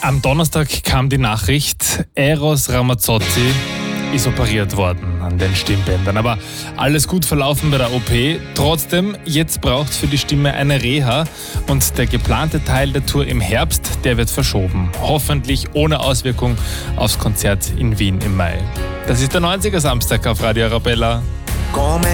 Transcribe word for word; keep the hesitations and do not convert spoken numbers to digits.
Am Donnerstag kam die Nachricht, Eros Ramazzotti ist operiert worden an den Stimmbändern. Aber alles gut verlaufen bei der O P. Trotzdem, jetzt braucht es für die Stimme eine Reha und der geplante Teil der Tour im Herbst, der wird verschoben. Hoffentlich ohne Auswirkung aufs Konzert in Wien im Mai. Das ist der neunziger Samstag auf Radio Arabella.